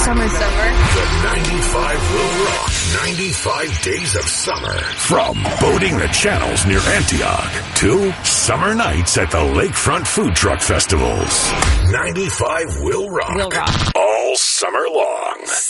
Summer. The 95 will rock. 95 days of summer. From boating the channels near Antioch to summer nights at the Lakefront Food Truck Festivals. 95 will rock. All summer long.